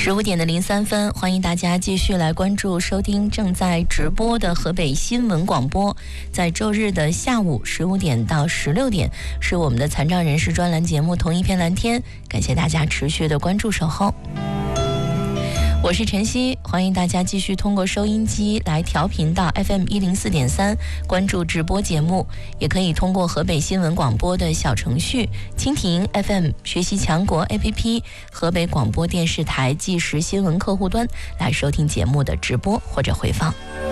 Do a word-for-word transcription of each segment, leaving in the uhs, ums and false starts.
十五点的零三分，欢迎大家继续来关注收听正在直播的河北新闻广播。在周日的下午十五点到十六点，是我们的残障人士专栏节目《同一片蓝天》，感谢大家持续的关注守候。我是晨曦，欢迎大家继续通过收音机来调频到 F M 一零四点三，关注直播节目，也可以通过河北新闻广播的小程序、蜻蜓 F M、学习强国 A P P、河北广播电视台即时新闻客户端来收听节目的直播或者回放。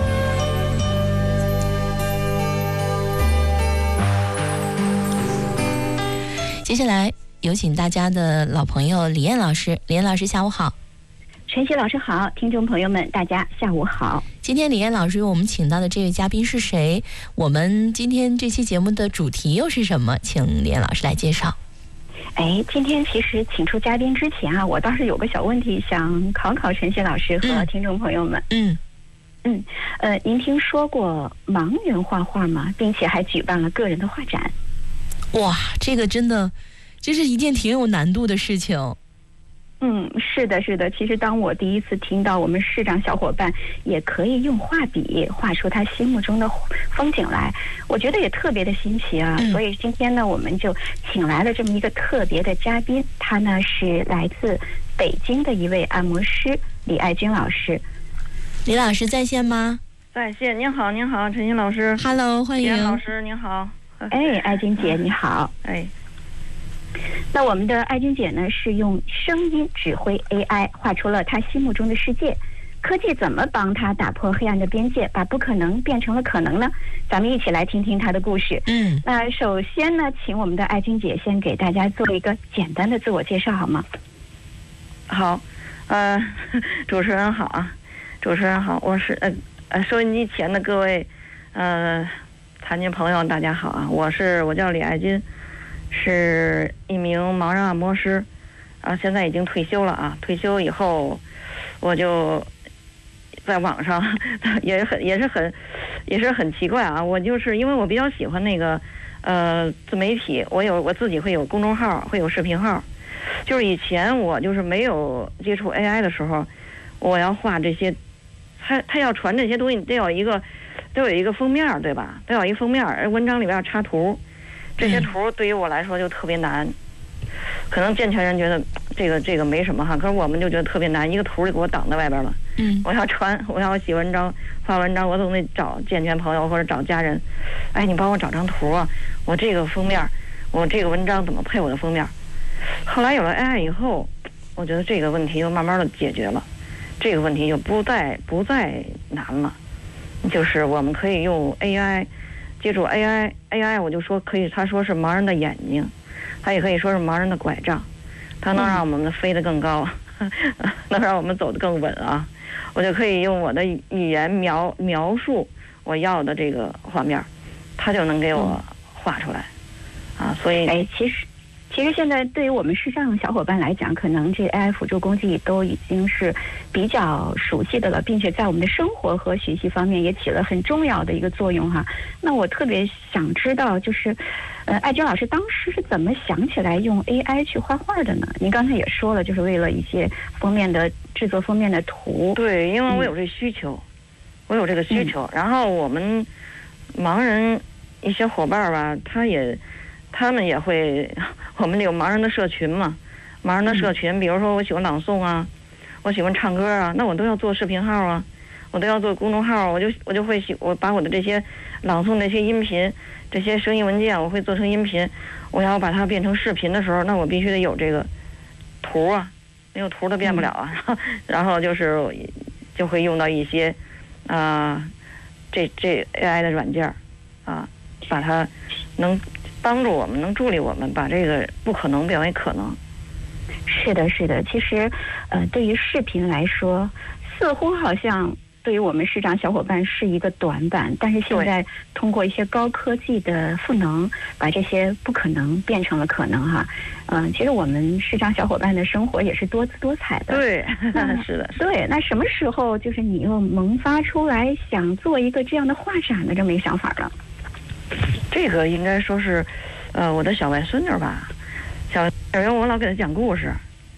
接下来有请大家的老朋友李燕老师，李燕老师下午好。 晨曦老师好，听众朋友们大家下午好。 今天李燕老师为我们请到的这位嘉宾是谁？我们今天这期节目的主题又是什么？请李燕老师来介绍。 哎，今天其实请出嘉宾之前啊，我倒是有个小问题想考考晨曦老师和听众朋友们。 嗯嗯呃，您听说过盲人画画吗？并且还举办了个人的画展。 哇，这个真的这是一件挺有难度的事情。 嗯，是的，是的。其实当我第一次听到我们视障小伙伴也可以用画笔画出他心目中的风景来，我觉得也特别的新奇啊。 嗯、 所以今天呢，我们就请来了这么一个特别的嘉宾，他呢是来自北京的一位按摩师李爱军老师。 李老师在线吗？ 在线。您好，您好，陈曦老师。 Hello， 欢迎。 李老师您好。 哎，爱军姐你好。 哎。 那我们的爱军姐呢，是用声音指挥 A I 画出了她心目中的世界。科技怎么帮她打破黑暗的边界，把不可能变成了可能呢？咱们一起来听听她的故事。 嗯， 那首先呢，请我们的爱军姐先给大家做一个简单的自我介绍，好吗？ 好，呃，主持人好啊，主持人好，我是呃呃收音机前的各位呃残疾朋友，大家好啊，我是我叫李爱军。是一名盲人按摩师，啊，现在已经退休了啊。退休以后，我就在网上也是很也是很也是很奇怪啊。我就是因为我比较喜欢那个呃自媒体，我有我自己会有公众号，会有视频号。就是以前我就是没有接触 A I 的时候，我要画这些，他他要传这些东西，得有一个得有一个封面，对吧？得有一个封面，而文章里边要插图。这些图对于我来说就特别难，可能健全人觉得这个这个没什么哈，可是我们就觉得特别难，一个图就给我挡在外边了。 嗯， 我要传，我要写文章、发文章，我总得找健全朋友或者找家人，哎，你帮我找张图啊，我这个封面，我这个文章怎么配我的封面？后来有了 A I 以后，我觉得这个问题就慢慢的解决了，这个问题就不再不再难了，就是我们可以用 A I。借助 A I，A I 我就说可以，他说是盲人的眼睛，他也可以说是盲人的拐杖，它能让我们飞得更高，嗯、能让我们走得更稳啊！我就可以用我的语言描描述我要的这个画面，他就能给我画出来，啊！所以， 哎，其实。其实现在对于我们视障小伙伴来讲，可能这 A I 辅助工具都已经是比较熟悉的了，并且在我们的生活和学习方面也起了很重要的一个作用哈。那我特别想知道，就是呃，爱军老师当时是怎么想起来用 A I 去画画的呢？您刚才也说了，就是为了一些封面的制作封面的图。 对，因为我有这需求，嗯、我有这个需求。嗯、然后我们盲人一些伙伴吧，他也。他们也会，我们有盲人的社群嘛，盲人的社群，比如说我喜欢朗诵啊，我喜欢唱歌啊，那我都要做视频号啊，我都要做公众号，我就我就会喜我把我的这些朗诵这些音频，这些声音文件，我会做成音频，我要把它变成视频的时候，那我必须得有这个图啊，没有图都变不了啊，嗯、然后就是就会用到一些啊、呃，这这 A I 的软件啊，把它能。帮助我们，能助力我们把这个不可能变为可能。 是的，是的。其实，呃，对于视频来说，似乎好像对于我们视障小伙伴是一个短板，但是现在通过一些高科技的赋能，把这些不可能变成了可能哈。嗯、呃，其实我们视障小伙伴的生活也是多姿多彩的。 对，是的。 对，那什么时候就是你又萌发出来想做一个这样的画展的这么一个想法呢？ 这个应该说是，呃，我的小外孙女吧，小因为我老给她讲故事，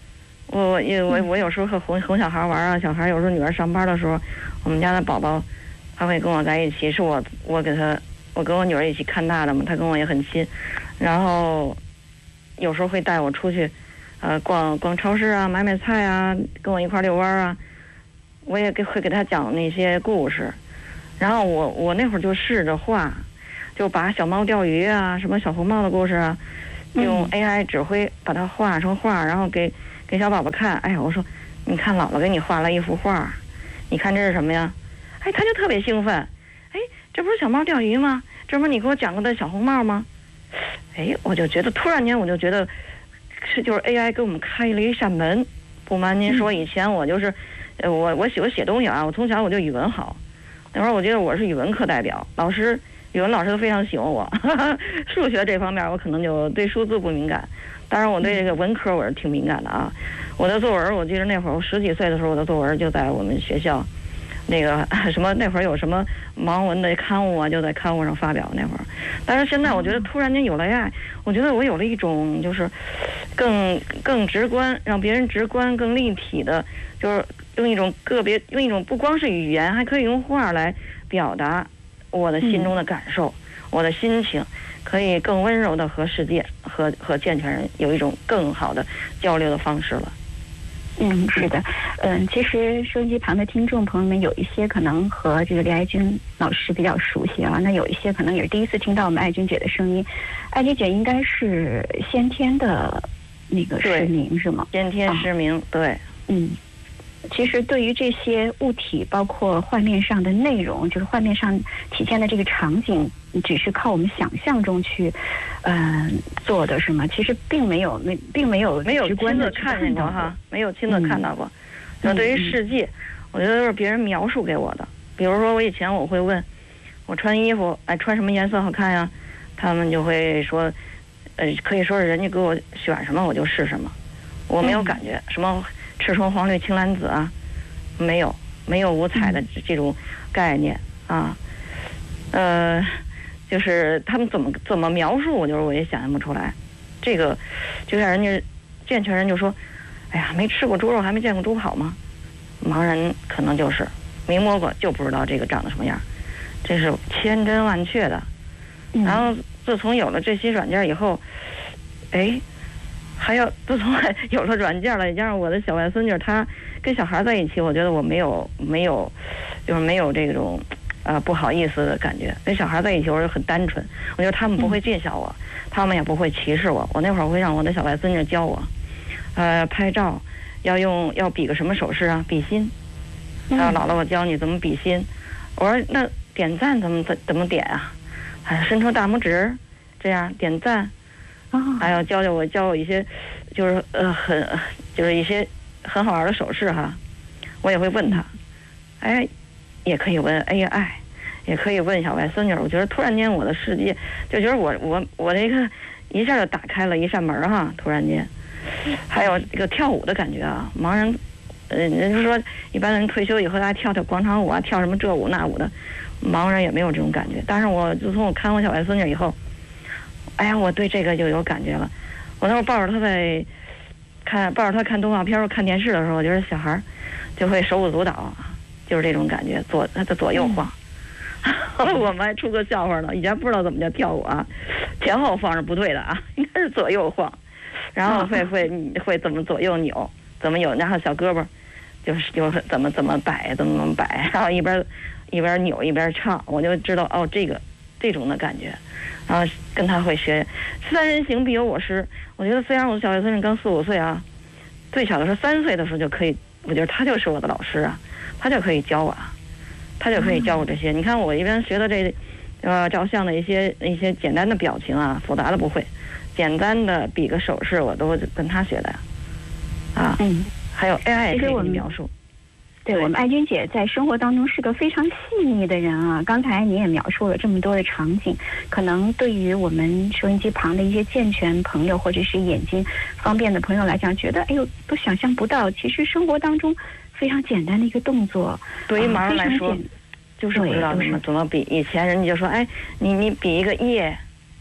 我我我我有时候和哄哄小孩玩啊，小孩有时候女儿上班的时候，我们家的宝宝他会跟我在一起，是我我给他我跟我女儿一起看大的嘛，他跟我也很亲，然后有时候会带我出去，呃，逛逛超市啊，买买菜啊，跟我一块遛弯啊，我也给会给他讲那些故事，然后我我那会儿就试着画，就把小猫钓鱼啊，什么小红帽的故事啊，用 A I 指挥把它画成画，然后给给小宝宝看。哎呀，我说你看姥姥给你画了一幅画，你看这是什么呀？哎，他就特别兴奋。哎，这不是小猫钓鱼吗？这不是你给我讲过的小红帽吗？哎，我就觉得突然间我就觉得是就是 A I 给我们开了一扇门。不瞒您说，以前我就是，呃，我我喜欢写东西啊，我从小我就语文好，那会儿我觉得我是语文课代表，老师语文老师都非常喜欢我，呵呵，数学这方面我可能就对数字不敏感，当然我对这个文科我是挺敏感的啊。我的作文，我记得那会儿我十几岁的时候，我的作文就在我们学校，那个什么那会儿有什么盲文的刊物啊，就在刊物上发表那会儿。但是现在我觉得突然间有了 A I， 我觉得我有了一种就是更更直观，让别人直观更立体的，就是用一种个别用一种不光是语言，还可以用画来表达我的心中的感受，嗯、我的心情，可以更温柔的和世界和和健全人有一种更好的交流的方式了。 嗯，是的，嗯，其实收音机旁的听众朋友们有一些可能和这个李爱君老师比较熟悉啊，那有一些可能也是第一次听到我们爱君姐的声音。爱君姐应该是先天的那个失明是吗？ 先天失明，啊、对， 嗯。其实对于这些物体，包括画面上的内容，就是画面上体现的这个场景，只是靠我们想象中去，嗯、呃，做的是吗？其实并没有，没并没有没有直观的看见过哈，没有亲自看到过。那、嗯、对于世界，嗯、我觉得都是别人描述给我的。比如说，我以前我会问，我穿衣服，哎，穿什么颜色好看呀？他们就会说，呃，可以说是人家给我选什么我就是什么，我没有感觉、嗯、什么。赤橙黄绿青蓝紫啊，没有没有五彩的这种概念啊，呃，就是他们怎么怎么描述，我就是我也想象不出来。这个就像人家健全人就说，哎呀，没吃过猪肉还没见过猪跑吗？盲人可能就是没摸过，就不知道这个长得什么样，这是千真万确的。然后自从有了这些软件以后，哎。还有，自从有了软件了，也加上我的小外孙女，她跟小孩在一起，我觉得我没有没有，就是没有这种，呃，不好意思的感觉。跟小孩在一起，我就很单纯，我觉得他们不会介绍我，嗯、他们也不会歧视我。我那会儿会让我的小外孙女教我，呃，拍照要用要比个什么手势啊，比心。还有姥姥，我教你怎么比心。我说那点赞怎么怎怎么点啊？还伸出大拇指，这样点赞。还要教教我教我一些，就是呃很就是一些很好玩的手势哈，我也会问他，哎，也可以问 A I， 也可以问小外孙女。我觉得突然间我的世界就觉得我我我这个一下就打开了一扇门哈，突然间，还有这个跳舞的感觉啊，盲人，呃，人家说一般人退休以后大家跳跳广场舞啊，跳什么这舞那舞的，盲人也没有这种感觉。但是我自从我看我小外孙女以后。哎呀，我对这个就有感觉了。我那会儿抱着他在看，抱着他看动画片、看电视的时候，我觉得小孩就会手舞足蹈，就是这种感觉，左他的左右晃。后来我们还出个笑话呢，以前不知道怎么叫跳舞啊，前后放是不对的啊，应该是左右晃，然后会会会怎么左右扭，怎么有，然后小胳膊就是就是怎么怎么摆，怎么怎么摆，然后一边一边扭一边唱，我就知道哦，这个这种的感觉。然后跟他会学三人行必有我师。我觉得虽然我的小外孙女刚四五岁啊，最小的时候三岁的时候就可以，我觉得他就是我的老师啊，他就可以教我啊，他就可以教我这些。嗯、你看我一边学的这呃照相的一些一些简单的表情啊，复杂的不会，简单的比个手势我都跟他学的呀。啊，嗯，还有 A I 也可以给你描述。 对，我们爱君姐在生活当中是个非常细腻的人啊。刚才你也描述了这么多的场景，可能对于我们收音机旁的一些健全朋友或者是眼睛方便的朋友来讲，觉得哎呦都想象不到，其实生活当中非常简单的一个动作， 对于盲人来说，呃、就是不知道怎么怎么比。以前人家就说，哎，你你比一个耶，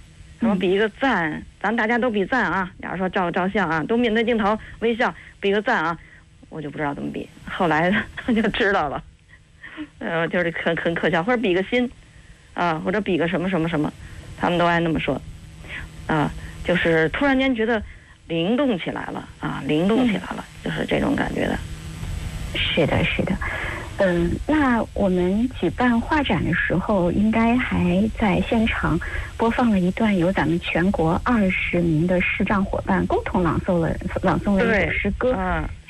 什么比一个赞，咱大家都比赞啊。假如说照照相啊，都面对镜头微笑，比个赞啊。我就不知道怎么比，后来就知道了。呃，就是很很可笑，或者比个心，啊，或者比个什么什么什么，他们都爱那么说，啊，就是突然间觉得灵动起来了啊，灵动起来了，嗯、就是这种感觉的。 是的，是的。嗯，那我们举办画展的时候，应该还在现场播放了一段由咱们全国二十名的视障伙伴共同朗诵了朗诵了一首诗歌。 嗯。